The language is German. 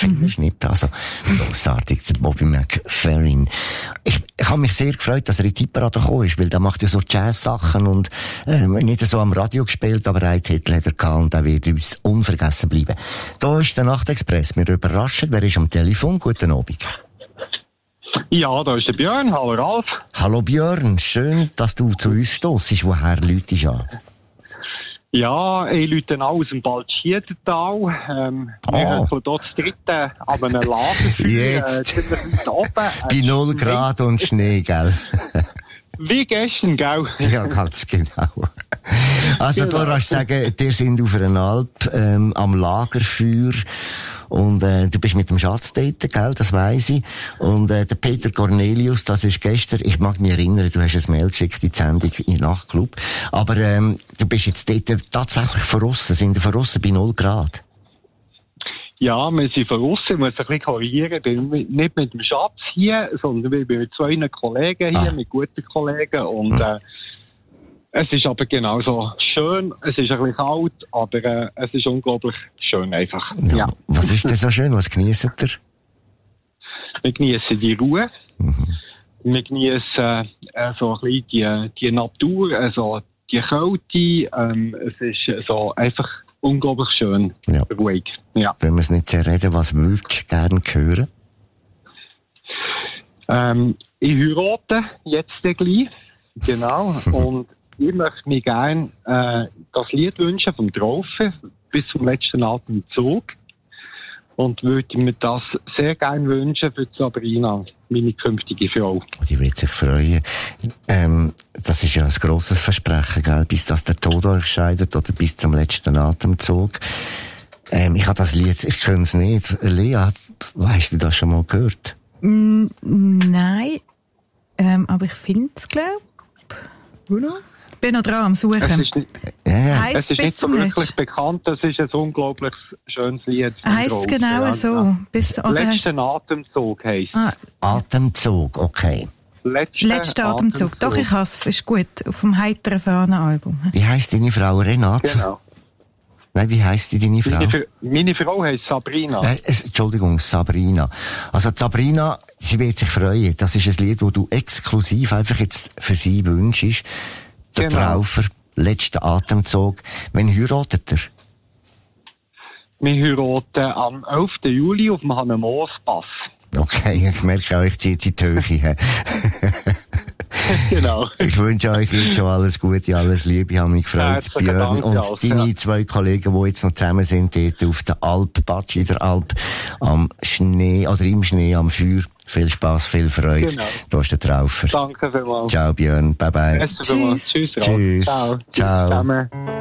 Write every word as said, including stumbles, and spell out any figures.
Fingerschnitt. Mhm. Also, grossartig, der Bobby McFerrin. Ich, ich habe mich sehr gefreut, dass er in die Tipperade gekommen ist, weil der macht ja so Jazz-Sachen und, ähm, nicht so am Radio gespielt, aber einen Titel hat er gehabt und der wird uns unvergessen bleiben. Da ist der Nachtexpress. Wir überraschen. Wer ist am Telefon? Guten Abend. Ja, da ist der Björn. Hallo Ralf. Hallo Björn. Schön, dass du zu uns stossest. Woher läutest du an? Ja, ich läute an aus dem Baltschiedental. Ähm, oh. Wir haben von dort das dritte an einem Lagerfeuer. Jetzt. Äh, ziemlich weit oben. Bei null Grad und Schnee, gell? Wie gestern, gell? Ja, ganz genau. Also, genau. Du kannst sagen, wir sind auf einer Alp, ähm, am Lagerfeuer. Und, äh, du bist mit dem Schatz dort, gell? Das weiss ich. Und, äh, der Peter Cornelius, das ist gestern, ich mag mich erinnern, du hast ein Mail geschickt in die Sendung im Nachtclub. Aber, ähm, du bist jetzt dort tatsächlich verrissen, sind wir verrissen bei null Grad? Ja, wir sind verrissen, ich muss ein bisschen korrigieren, nicht mit dem Schatz hier, sondern mit zwei Kollegen hier, ah. mit guten Kollegen. Und, hm. äh, es ist aber genauso schön, es ist ein bisschen kalt, aber äh, es ist unglaublich schön einfach. Ja. Ja. Was ist denn so schön? Was genießt ihr? Wir genießen die Ruhe. Mhm. Wir genießen äh, so ein bisschen die, die Natur, also die Kälte. Ähm, es ist so einfach unglaublich schön, ja. Ruhig. Ja. Wenn wir es nicht sehr reden, was würdest du gerne hören? Ähm, ich heirate jetzt gleich. Genau. Und ich möchte mir gerne äh, das Lied wünschen vom Traufe bis zum letzten Atemzug. Und würde mir das sehr gerne wünschen für Sabrina, meine künftige Frau. Die wird sich freuen. Ähm, das ist ja ein grosses Versprechen, gell? Bis das der Tod euch scheidet oder bis zum letzten Atemzug. Ähm, ich habe das Lied, ich kenne es nicht. Lea, hast du das schon mal gehört? Mm, nein. Ähm, aber ich finde es, glaube ich. Ich bin noch dran am Suchen. Es ist nicht, ja. es ist nicht so wirklich bekannt, es ist ein unglaublich schönes Lied. Heisst es genau ja, so? Bis, Letzten Atemzug heisst ah. Atemzug, okay. Letzter, Letzter Atemzug. Atemzug. Doch, ich hasse es. Ist gut. Auf dem heiteren Fahnen-Album. Wie heisst deine Frau? Renate? Genau. Nein, wie heisst die, deine Frau? Meine, meine Frau heisst Sabrina. Nein, es, Entschuldigung, Sabrina. Also Sabrina, sie wird sich freuen. Das ist ein Lied, das du exklusiv einfach jetzt für sie wünschst. Der genau. Traufer, letzter Atemzug. Wann heiratet er? Wir heiraten am elften Juli auf dem Hannemoospass. Okay, ich merke euch, zieht sie die Höhe. Genau. Ich wünsche euch jetzt schon alles Gute, alles Liebe. Ich habe mich gefreut, Björn. Und alles, deine ja. zwei Kollegen, die jetzt noch zusammen sind, dort auf der Alp, Batsch in der Alp, am Schnee, oder im Schnee, am Feuer. Viel Spass, viel Freude. Genau. Da ist der Traufer. Danke vielmals. Ciao, Björn. Bye, bye. Tschüss. Tschüss. Tschüss. Ciao. Ciao. Ciao.